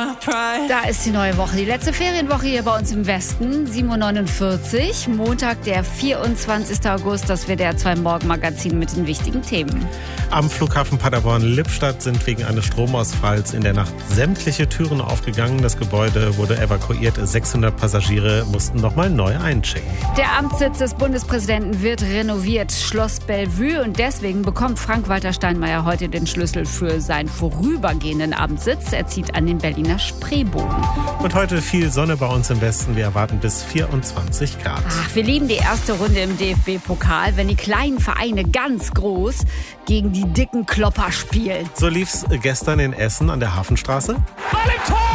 Da ist die neue Woche, die letzte Ferienwoche hier bei uns im Westen, 7.49 Uhr, Montag, der 24. August, das WDR 2 Morgenmagazin mit den wichtigen Themen. Am Flughafen Paderborn-Lippstadt sind wegen eines Stromausfalls in der Nacht sämtliche Türen aufgegangen. Das Gebäude wurde evakuiert, 600 Passagiere mussten nochmal neu einchecken. Der Amtssitz des Bundespräsidenten wird renoviert, Schloss Bellevue, und deswegen bekommt Frank-Walter Steinmeier heute den Schlüssel für seinen vorübergehenden Amtssitz. Er zieht an den Berliner Spreebogen. Und heute viel Sonne bei uns im Westen. Wir erwarten bis 24 Grad. Ach, wir lieben die erste Runde im DFB-Pokal, wenn die kleinen Vereine ganz groß gegen die dicken Klopper spielen. So lief's gestern in Essen an der Hafenstraße. Ball im Tor!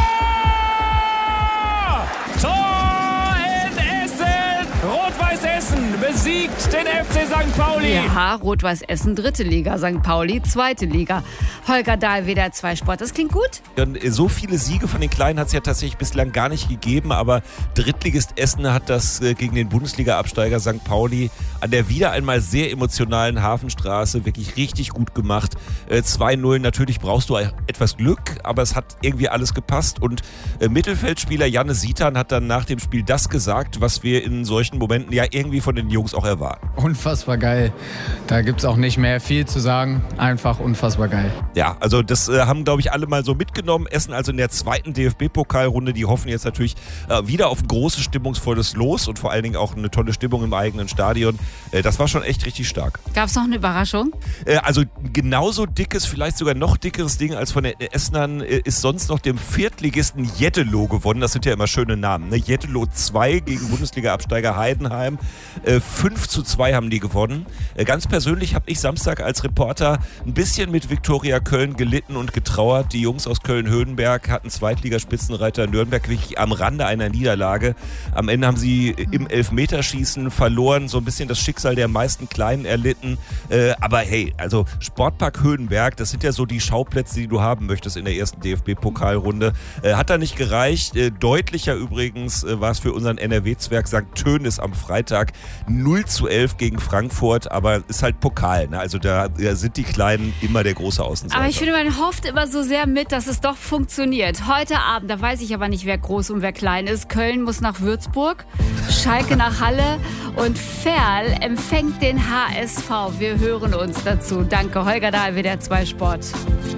Tor in Essen! Rot-Weiß Essen besiegt den FC St. Pauli. Ja, Rot-Weiß Essen, 3. Liga, St. Pauli, 2. Liga. Holger Dahl, WDR 2 Sport. Das klingt gut? So viele Siege von den Kleinen hat es ja tatsächlich bislang gar nicht gegeben, aber Drittligist Essen hat das gegen den Bundesliga-Absteiger St. Pauli an der wieder einmal sehr emotionalen Hafenstraße wirklich richtig gut gemacht. 2-0, natürlich brauchst du etwas Glück, aber es hat irgendwie alles gepasst, und Mittelfeldspieler Janne Sitan hat dann nach dem Spiel das gesagt, was wir in solchen Momenten ja irgendwie von den Jungs auch erwarten. Unfassbar geil. Da gibt es auch nicht mehr viel zu sagen. Einfach unfassbar geil. Ja, also das haben, glaube ich, alle mal so mitgenommen. Essen also in der zweiten DFB-Pokalrunde. Die hoffen jetzt natürlich wieder auf ein großes, stimmungsvolles Los und vor allen Dingen auch eine tolle Stimmung im eigenen Stadion. Das war schon echt richtig stark. Gab es noch eine Überraschung? Also genauso dickes, vielleicht sogar noch dickeres Ding als von den Essenern ist sonst noch dem Viertligisten Jettelo gewonnen. Das sind ja immer schöne Namen. Ne? Jettelo 2 gegen Bundesliga-Absteiger Heidenheim. 5-2 haben die gewonnen. Ganz persönlich habe ich Samstag als Reporter ein bisschen mit Viktoria Köln gelitten und getrauert. Die Jungs aus Köln-Höhenberg hatten Zweitligaspitzenreiter Nürnberg wirklich am Rande einer Niederlage. Am Ende haben sie im Elfmeterschießen verloren, so ein bisschen das Schicksal der meisten Kleinen erlitten. Aber hey, also Sportpark Höhenberg, das sind ja so die Schauplätze, die du haben möchtest in der ersten DFB-Pokalrunde. Hat da nicht gereicht. Deutlicher übrigens war es für unseren NRW-Zwerg St. Tönis am Freitag. 0-11 gegen Frankfurt, aber ist halt Pokal. Ne? Also da sind die Kleinen immer der große Außenseiter. Aber ich finde, man hofft immer so sehr mit, dass es doch funktioniert. Heute Abend, da weiß ich aber nicht, wer groß und wer klein ist. Köln muss nach Würzburg, Schalke nach Halle und Ferl empfängt den HSV. Wir hören uns dazu. Danke, Holger Dahl, WDR 2 Sport.